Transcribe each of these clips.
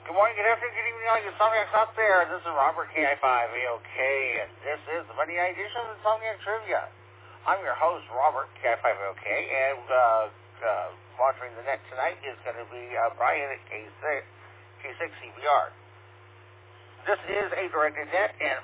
Good morning, good afternoon, good evening, all you Insomniacs out there. This is Robert KI5AOK, and this is the Monday night edition of Insomniac Trivia. I'm your host, Robert KI5AOK, and monitoring the net tonight is going to be Brian at K6CBR. This is a directed net, and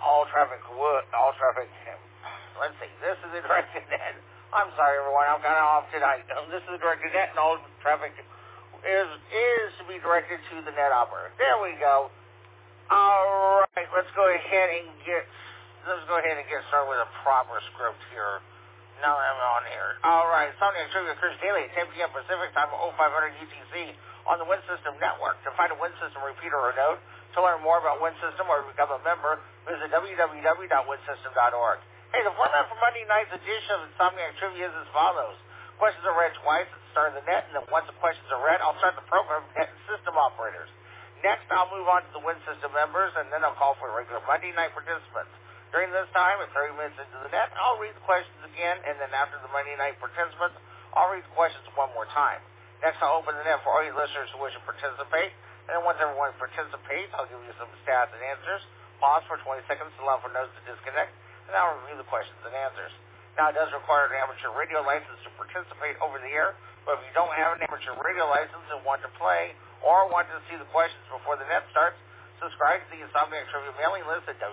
this is a directed net. I'm sorry, everyone, I'm kind of off tonight. This is a directed net, and all traffic is to be directed to the net operator. There we go. All right, let's go ahead and get started with a proper script here. Now that I'm on here. All right, Insomniac Trivia occurs daily at 10 p.m. Pacific Time, 0500 UTC on the Win System Network. To find a Win System repeater or node, to learn more about Win System or to become a member, visit www.winsystem.org. Hey, the format for Monday night's edition of Insomniac Trivia is as follows. Questions are read twice at the start of the net, and then once the questions are read, I'll start the program net system operators. Next, I'll move on to the Win System members, and then I'll call for regular Monday night participants. During this time, at 30 minutes into the net, I'll read the questions again, and then after the Monday night participants, I'll read the questions one more time. Next, I'll open the net for all you listeners who wish to participate, and then once everyone participates, I'll give you some stats and answers, pause for 20 seconds to allow for notes to disconnect, and I'll review the questions and answers. Now, it does require an amateur radio license to participate over the air, but if you don't have an amateur radio license and want to play or want to see the questions before the net starts, subscribe to the Insomniac Trivia mailing list at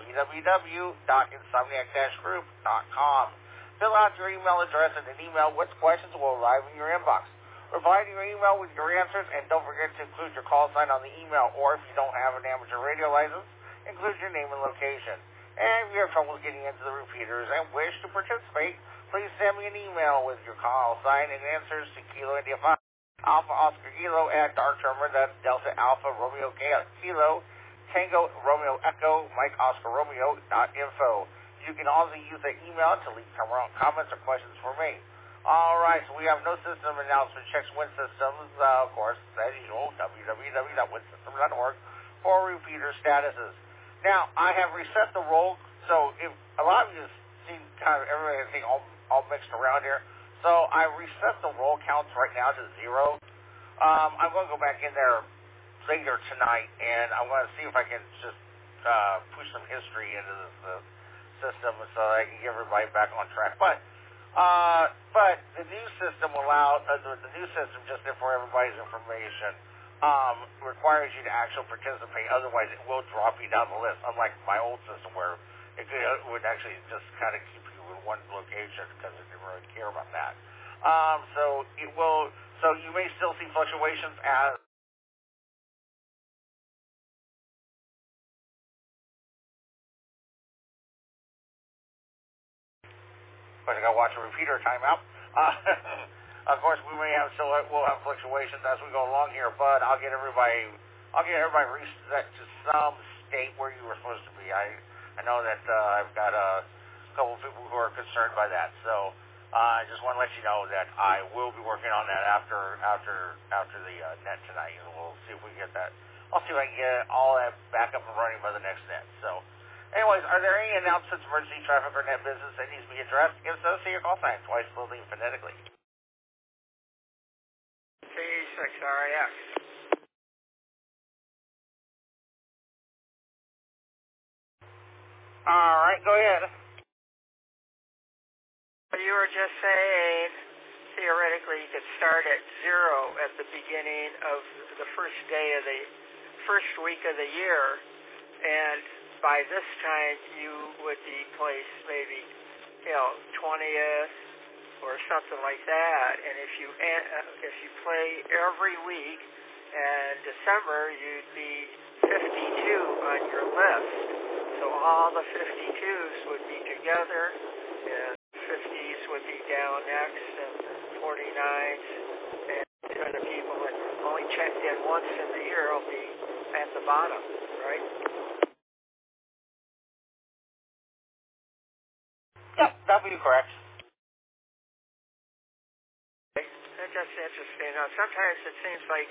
www.insomniac-group.com. Fill out your email address and an email which questions will arrive in your inbox. Reply to your email with your answers, and don't forget to include your call sign on the email, or if you don't have an amateur radio license, include your name and location. And if you have trouble getting into the repeaters and wish to participate, please send me an email with your call sign and answers to Kilo India 5, Alpha Oscar Kilo at Dark Termer, that's Delta Alpha Romeo Kilo, Tango Romeo Echo, Mike Oscar Romeo .info. You can also use that email to leave comments or questions for me. All right, so we have no system announcement checks Win Systems, of course, as usual, www.winsystem.org for repeater statuses. Now, I have reset the roll, so if a lot of you have seen kind of everything all mixed around here, so I reset the roll counts right now to 0. I'm going to go back in there later tonight, and I'm going to see if I can just push some history into the system so that I can get everybody back on track. But the new system the new system, just for everybody's information, requires you to actually participate. Otherwise, it will drop you down the list, unlike my old system where it would actually just kind of keep you in one location because it didn't really care about that. So you may still see fluctuations as but I got to watch a repeater timeout. Of course, we'll have fluctuations as we go along here, but I'll get everybody reset to some state where you were supposed to be. I know that I've got a couple of people who are concerned by that, so I just want to let you know that I will be working on that after the net tonight, and we'll see if we get that. I'll see if I can get all that back up and running by the next net. So, anyways, are there any announcements, emergency traffic, or net business that needs to be addressed? If so, say your call sign twice slowly and phonetically. K6RAX. All right, go ahead. You were just saying, theoretically, you could start at 0 at the beginning of the first week of the year, and by this time you would be placed maybe, 20th or something like that. And if you play every week, and December you'd be 52 on your list. So all the 52s would be together, and 50s would be down next, and 49s, and the other people that only checked in once in the year will be at the bottom, right? Yep, that would be correct. That's just interesting. Now, sometimes it seems like,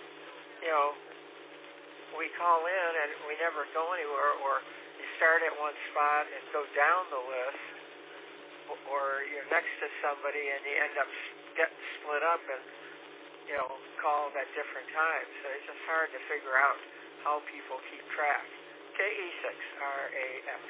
we call in and we never go anywhere, or you start at one spot and go down the list, or you're next to somebody and you end up getting split up and, called at different times. So it's just hard to figure out how people keep track. KE6RAX.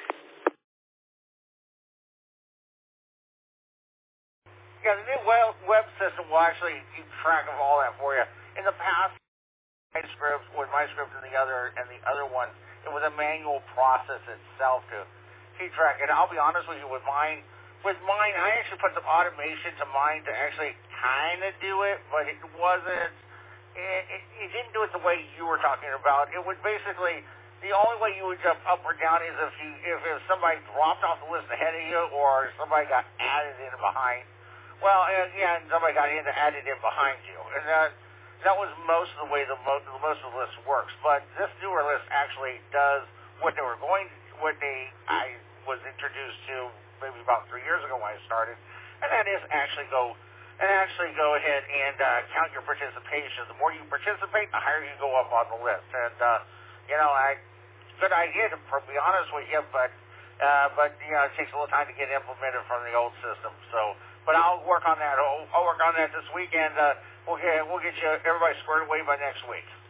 Yeah, the new web system will actually keep track of all that for you. In the past, with MyScript and the other one, it was a manual process itself to keep track. And I'll be honest with you, with mine, I actually put some automation to mine to actually kind of do it, but it wasn't. It didn't do it the way you were talking about. It would basically, the only way you would jump up or down is if somebody dropped off the list ahead of you or somebody got added in behind. Well, and somebody got added in behind you, and that was most of the way most of the list works. But this newer list actually does what I was introduced to maybe about 3 years ago when I started, and that is actually go ahead and count your participation. The more you participate, the higher you go up on the list. And good idea to be honest with you, but it takes a little time to get implemented from the old system. So, but I'll work on that. I'll work on that this week, and we'll get you everybody squared away by next week.